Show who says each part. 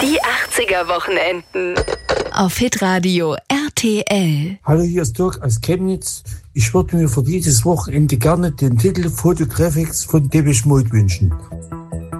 Speaker 1: Die 80er Wochenenden.
Speaker 2: Auf Hitradio RTL.
Speaker 3: Hallo, hier ist Dirk aus Chemnitz. Ich würde mir für dieses Wochenende gerne den Titel Photographics von Depeche Mode wünschen.